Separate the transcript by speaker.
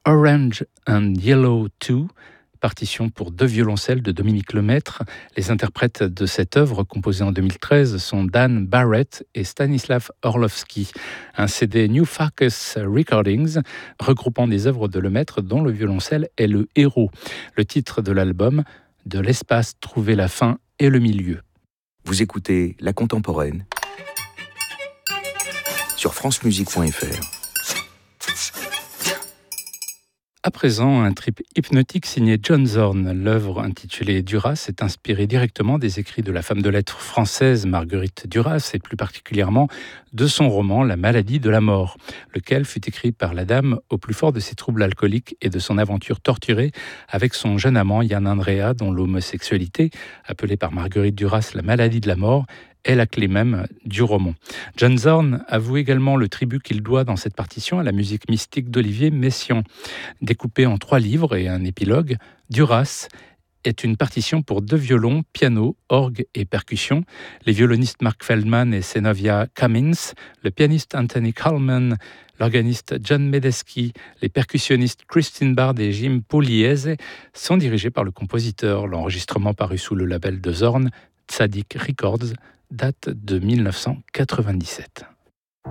Speaker 1: Orange and Yellow 2, partition pour deux violoncelles de Dominique Lemaître. Les interprètes de cette œuvre, composée en 2013, sont Dan Barrett et Stanislav Orlovsky. Un CD New Focus Recordings regroupant des œuvres de Lemaître dont le violoncelle est le héros. Le titre de l'album, De l'espace trouver la fin et le milieu.
Speaker 2: Vous écoutez La Contemporaine sur francemusique.fr.
Speaker 1: À présent, un trip hypnotique signé John Zorn. L'œuvre intitulée Duras est inspirée directement des écrits de la femme de lettres française Marguerite Duras et plus particulièrement de son roman La maladie de la mort, lequel fut écrit par la dame au plus fort de ses troubles alcooliques et de son aventure torturée avec son jeune amant Yann Andrea, dont l'homosexualité, appelée par Marguerite Duras la maladie de la mort, est la clé même du roman. John Zorn avoue également le tribut qu'il doit dans cette partition à la musique mystique d'Olivier Messiaen. Découpée en 3 livres et un épilogue, Duras est une partition pour 2 violons, piano, orgue et percussion. Les violonistes Mark Feldman et Zenovia Cummins, le pianiste Anthony Coleman, l'organiste John Medeski, les percussionnistes Christine Bard et Jim Pugliese sont dirigés par le compositeur. L'enregistrement paru sous le label de Zorn, Tzadik Records, date de 1997.